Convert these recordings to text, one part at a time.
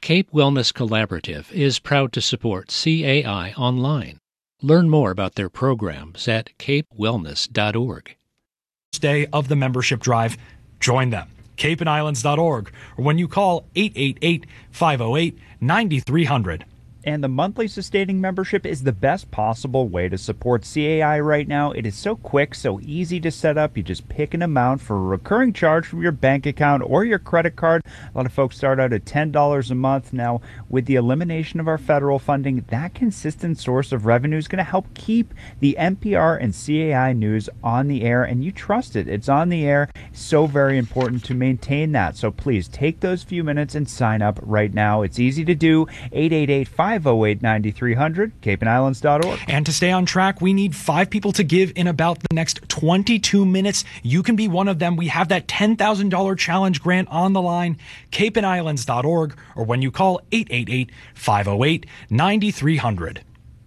Cape Wellness Collaborative is proud to support CAI Online. Learn more about their programs at capewellness.org. Day of the membership drive, join them. CapeandIslands.org, or when you call 888-508-9300. And the monthly sustaining membership is the best possible way to support CAI right now. It is so quick, so easy to set up. You just pick an amount for a recurring charge from your bank account or your credit card. A lot of folks start out at $10 a month. Now, with the elimination of our federal funding, that consistent source of revenue is going to help keep the NPR and CAI news on the air, and you trust it. It's on the air. So very important to maintain that. So please take those few minutes and sign up right now. It's easy to do. 888-508-9300, CapeandIslands.org. And to stay on track, we need 5 people to give in about the next 22 minutes. You can be one of them. We have that $10,000 challenge grant on the line, CapeandIslands.org, or when you call 888-508-9300.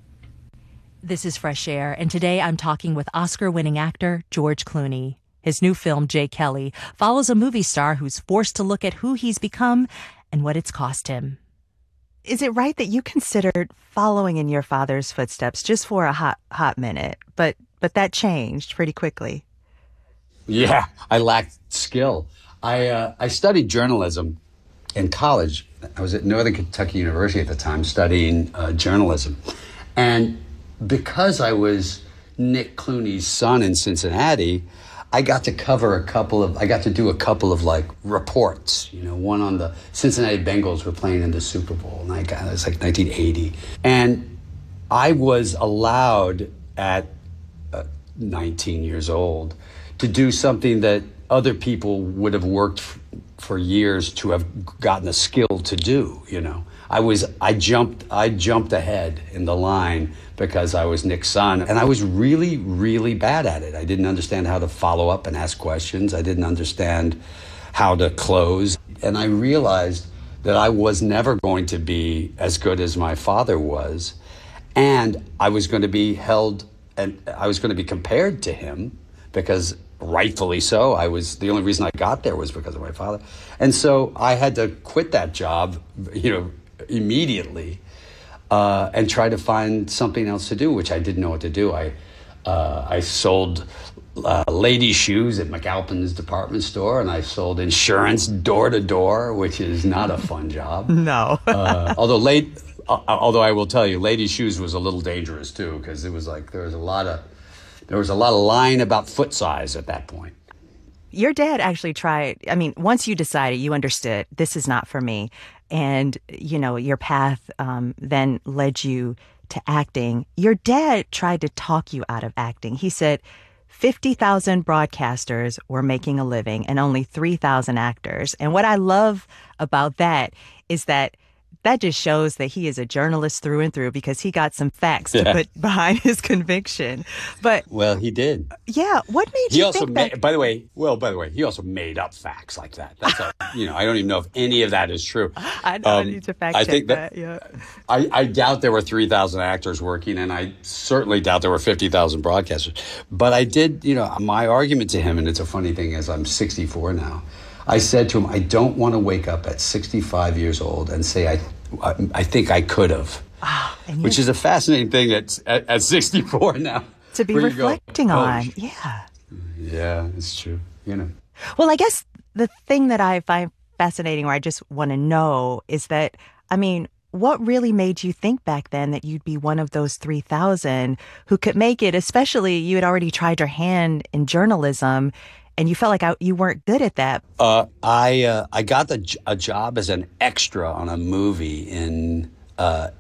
This is Fresh Air, and today I'm talking with Oscar-winning actor George Clooney. His new film, Jay Kelly, follows a movie star who's forced to look at who he's become and what it's cost him. Is it right that you considered following in your father's footsteps just for a hot minute, but that changed pretty quickly? Yeah, I lacked skill. I studied journalism in college. I was at Northern Kentucky University at the time studying journalism. And because I was Nick Clooney's son in Cincinnati, I got to do a couple of like reports, one on the Cincinnati Bengals were playing in the Super Bowl, and it was like 1980. And I was allowed at 19 years old to do something that other people would have worked for years to have gotten a skill to do, I jumped ahead in the line because I was Nick's son, and I was really, really bad at it. I didn't understand how to follow up and ask questions. I didn't understand how to close. And I realized that I was never going to be as good as my father was, and I was going to be held, and I was going to be compared to him because rightfully so. The only reason I got there was because of my father. And so I had to quit that job, immediately, and try to find something else to do, which I didn't know what to do. I sold ladies' shoes at McAlpin's department store, and I sold insurance door to door, which is not a fun job. No. Although I will tell you, ladies' shoes was a little dangerous too, because it was like there was a lot of lying about foot size at that point. Your dad actually tried. I mean, once you decided, you understood this is not for me. And, your path then led you to acting. Your dad tried to talk you out of acting. He said 50,000 broadcasters were making a living and only 3,000 actors. And what I love about that is that just shows that he is a journalist through and through, because he got some facts to put behind his conviction. Well, he did. Yeah. What made you think that? By the way, he also made up facts like that. That's I don't even know if any of that is true. I know. I need to fact check that. Yeah. I doubt there were 3,000 actors working, and I certainly doubt there were 50,000 broadcasters. But I did, my argument to him, and it's a funny thing, as I'm 64 now, I said to him, I don't want to wake up at 65 years old and say, I think I could have, which is a fascinating thing at 64 now. To be reflecting on, yeah. Yeah, it's true, Well, I guess the thing that I find fascinating, or I just want to know, is that, what really made you think back then that you'd be one of those 3,000 who could make it, especially you had already tried your hand in journalism, and you felt like you weren't good at that? I got a job as an extra on a movie down at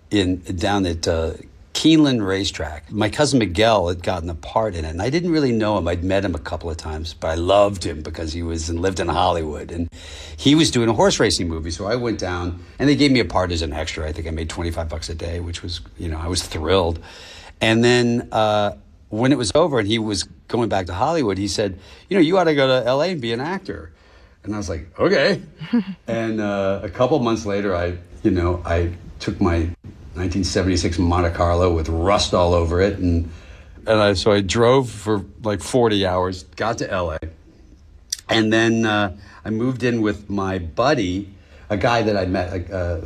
Keeneland Racetrack. My cousin Miguel had gotten a part in it, and I didn't really know him. I'd met him a couple of times, but I loved him because he lived in Hollywood, and he was doing a horse racing movie. So I went down, and they gave me a part as an extra. I think I made $25 a day, which was, I was thrilled. And then when it was over and he was going back to Hollywood, he said, you ought to go to L.A. and be an actor. And I was like, okay. And a couple months later, I took my 1976 Monte Carlo with rust all over it. So I drove for like 40 hours, got to L.A. And then I moved in with my buddy, a guy that I met